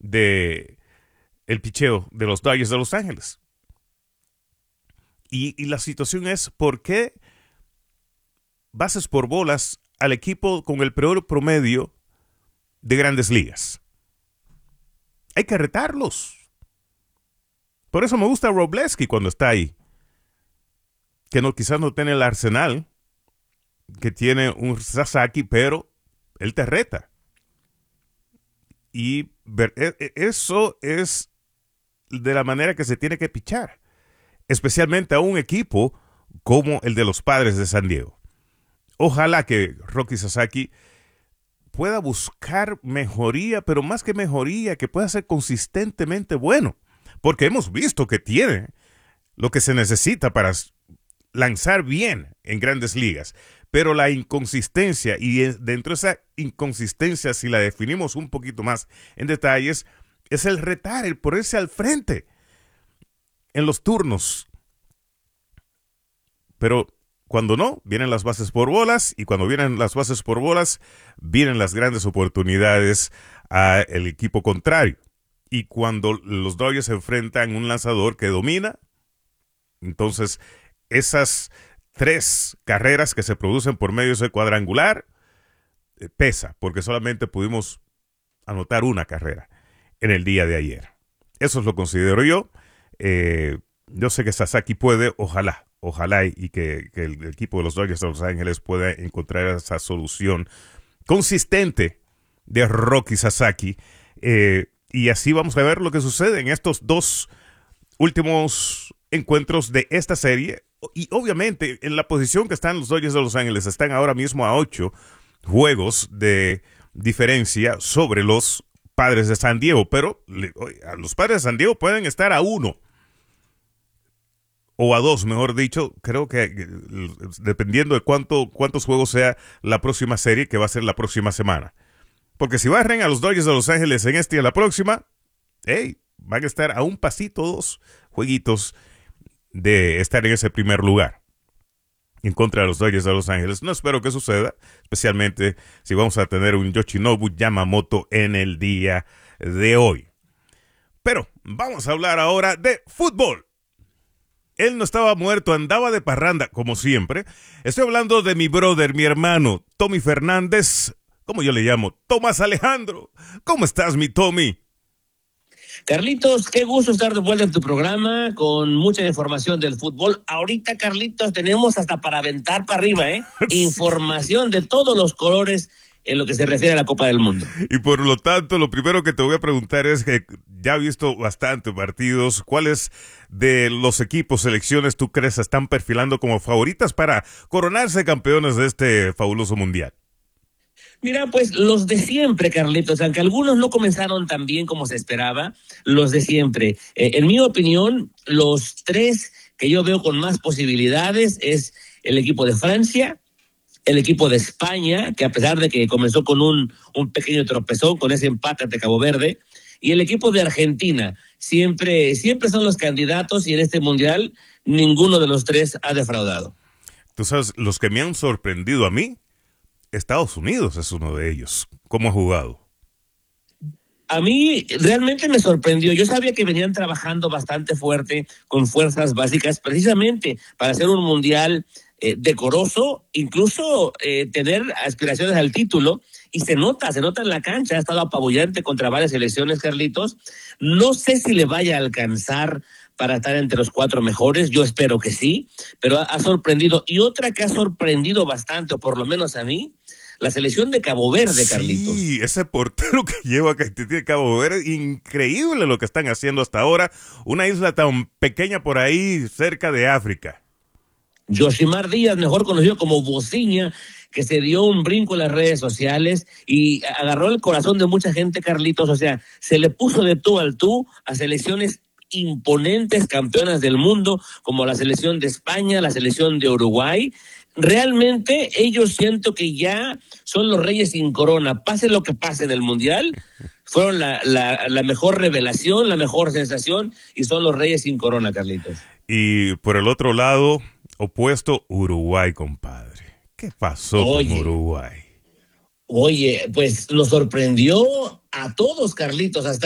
de el picheo de los Dodgers de Los Ángeles. Y la situación es, ¿por qué bases por bolas al equipo con el peor promedio de Grandes Ligas? Hay que retarlos. Por eso me gusta Robleski cuando está ahí. Que no, quizás no tiene el arsenal que tiene un Sasaki, pero él te reta. Y eso es de la manera que se tiene que pichar. Especialmente a un equipo como el de los Padres de San Diego. Ojalá que Roki Sasaki pueda buscar mejoría, pero más que mejoría, que pueda ser consistentemente bueno. Porque hemos visto que tiene lo que se necesita para lanzar bien en Grandes Ligas. Pero la inconsistencia, y dentro de esa inconsistencia, si la definimos un poquito más en detalles, es el retar, el ponerse al frente en los turnos. Pero cuando no, vienen las bases por bolas, y cuando vienen las bases por bolas, vienen las grandes oportunidades al equipo contrario. Y cuando los Dodgers se enfrentan a un lanzador que domina, entonces esas 3 carreras que se producen por medio de ese cuadrangular pesa, porque solamente pudimos anotar una carrera en el día de ayer. Eso lo considero yo. Yo sé que Sasaki puede, ojalá y que el equipo de los Dodgers de Los Ángeles pueda encontrar esa solución consistente de Roki Sasaki, y así vamos a ver lo que sucede en estos 2 últimos encuentros de esta serie. Y obviamente en la posición que están los Dodgers de Los Ángeles, están ahora mismo a 8 juegos de diferencia sobre los Padres de San Diego, pero los Padres de San Diego pueden estar a 1 o a 2, mejor dicho. Creo que dependiendo de cuántos juegos sea la próxima serie, que va a ser la próxima semana. Porque si barren a los Dodgers de Los Ángeles en esta y en la próxima, van a estar a un pasito, 2 jueguitos de estar en ese primer lugar en contra de los Dodgers de Los Ángeles. No espero que suceda, especialmente si vamos a tener un Yoshinobu Yamamoto en el día de hoy. Pero vamos a hablar ahora de fútbol. Él no estaba muerto, andaba de parranda, como siempre. Estoy hablando de mi brother, mi hermano, Tommy Fernández, como yo le llamo, Tomás Alejandro. ¿Cómo estás, mi Tommy? Carlitos, qué gusto estar de vuelta en tu programa con mucha información del fútbol. Ahorita, Carlitos, tenemos hasta para aventar para arriba, información de todos los colores en lo que se refiere a la Copa del Mundo. Y por lo tanto, lo primero que te voy a preguntar es que ya he visto bastante partidos. ¿Cuáles de los equipos, selecciones tú crees están perfilando como favoritas para coronarse campeones de este fabuloso mundial? Mira, pues los de siempre, Carlitos, aunque algunos no comenzaron tan bien como se esperaba, los de siempre. En mi opinión, los 3 que yo veo con más posibilidades es el equipo de Francia, el equipo de España, que a pesar de que comenzó con un pequeño tropezón, con ese empate ante Cabo Verde, y el equipo de Argentina. Siempre son los candidatos, y en este mundial ninguno de los 3 ha defraudado. Tú sabes, los que me han sorprendido a mí, Estados Unidos es uno de ellos. ¿Cómo ha jugado? A mí realmente me sorprendió. Yo sabía que venían trabajando bastante fuerte con fuerzas básicas precisamente para hacer un mundial decoroso, incluso tener aspiraciones al título, y se nota en la cancha. Ha estado apabullante contra varias selecciones, Carlitos. No sé si le vaya a alcanzar para estar entre los 4 mejores, yo espero que sí, pero ha sorprendido. Y otra que ha sorprendido bastante, o por lo menos a mí, la selección de Cabo Verde, Carlitos. Sí, ese portero que lleva Cabo Verde, increíble lo que están haciendo hasta ahora. Una isla tan pequeña por ahí, cerca de África. Yoshimar Díaz, mejor conocido como Bociña, que se dio un brinco en las redes sociales y agarró el corazón de mucha gente, Carlitos. O sea, se le puso de tú al tú a selecciones imponentes, campeonas del mundo, como la selección de España, la selección de Uruguay. Realmente ellos siento que ya son los reyes sin corona. Pase lo que pase en el mundial, fueron la mejor revelación, la mejor sensación, y son los reyes sin corona, Carlitos. Y por el otro lado, opuesto, Uruguay, compadre. ¿Qué pasó con Uruguay? Oye, pues nos sorprendió a todos, Carlitos, hasta